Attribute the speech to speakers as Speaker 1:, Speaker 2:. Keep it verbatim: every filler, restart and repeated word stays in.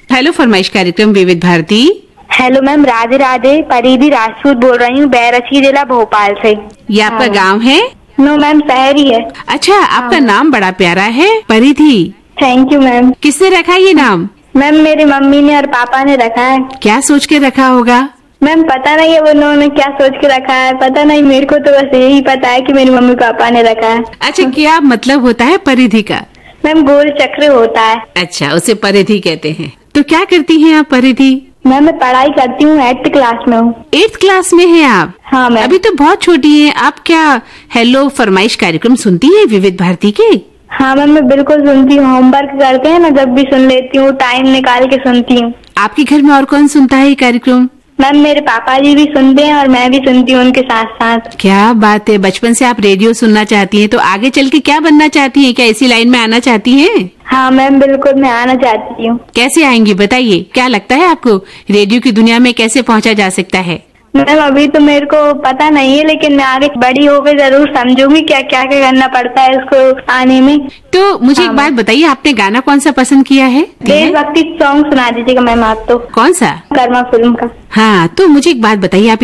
Speaker 1: Hello फरमाइश कार्यक्रम विविध भारती।
Speaker 2: Hello ma'am, Radhe Radhe. परिधि राजपूत बोल रही हूँ, बैरछी जिला भोपाल से।
Speaker 1: ये आपका गांव है?
Speaker 2: नो मैम, शहर ही है।
Speaker 1: अच्छा, आपका नाम बड़ा प्यारा है, परिधि।
Speaker 2: Thank you ma'am.
Speaker 1: किसने रखा ये नाम?
Speaker 2: मैम मेरी मम्मी ने और पापा ने रखा है।
Speaker 1: क्या सोच के रखा होगा?
Speaker 2: मैम पता नहीं है वो उन्होंने क्या सोच के रखा है, पता नहीं, मेरे को तो बस यही पता है कि मेरी मम्मी पापा ने रखा है।
Speaker 1: अच्छा, क्या मतलब होता है परिधि का?
Speaker 2: मैम गोल चक्र होता है।
Speaker 1: अच्छा, उसे परिधि कहते हैं। तो क्या करती हैं आप परिधि?
Speaker 2: मैम मैं पढ़ाई करती हूँ, एट्थ क्लास में हूँ।
Speaker 1: एट्थ क्लास में हैं आप?
Speaker 2: हाँ मैम।
Speaker 1: अभी तो बहुत छोटी हैं आप। क्या हेलो फरमाइश कार्यक्रम सुनती हैं विविध भारती के?
Speaker 2: हाँ मैम, मैं बिल्कुल सुनती हूँ। होमवर्क करते हैं ना, जब भी सुन लेती हूँ, टाइम निकाल के सुनती हूँ।
Speaker 1: आपके घर में और कौन सुनता है ये कार्यक्रम?
Speaker 2: मैम मेरे पापा जी भी सुनते हैं और मैं भी सुनती हूँ उनके साथ साथ।
Speaker 1: क्या बात है, बचपन से आप रेडियो सुनना चाहती हैं, तो आगे चल के क्या बनना चाहती हैं? क्या इसी लाइन में आना चाहती हैं?
Speaker 2: हाँ मैम बिल्कुल, मैं आना चाहती हूँ।
Speaker 1: कैसे आएंगी बताइए, क्या लगता है आपको रेडियो की दुनिया में कैसे पहुंचा जा सकता है?
Speaker 2: मैम अभी तो मेरे को पता नहीं है, लेकिन मैं आगे बड़ी होकर जरूर समझूंगी क्या क्या क्या करना पड़ता है इसको आने में।
Speaker 1: तो मुझे हाँ, एक बात बताइए, आपने गाना कौन सा पसंद किया है?
Speaker 2: देशभक्ति सॉन्ग सुना दीजिएगा मैम आप तो।
Speaker 1: कौन सा?
Speaker 2: कर्मा फिल्म का।
Speaker 1: हाँ, तो मुझे एक बात बताइए, आप